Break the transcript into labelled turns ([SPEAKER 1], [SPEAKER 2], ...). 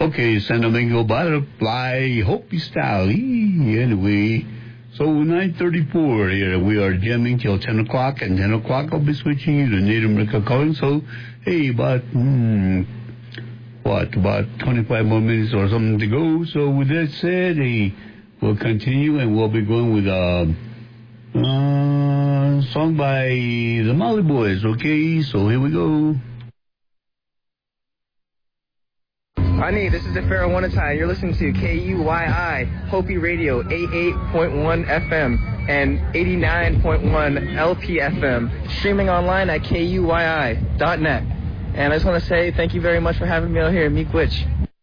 [SPEAKER 1] Okay, San Domingo Butterfly, Hopi style. Anyway, so 9:34 here. We are jamming till 10 o'clock, and 10 o'clock I'll be switching you to Native American calling. So, hey, about 25 more minutes or something to go. So with that said, hey, we'll continue, and we'll be going with a song by the Molly Boys, okay? So here we go.
[SPEAKER 2] Ani, this is the Pharaoh Wanatai. You're listening to KUYI, Hopi Radio, 88.1 FM and 89.1 LPFM, streaming online at KUYI.net. And I just want to say thank you very much for having me out here, Meek Witch.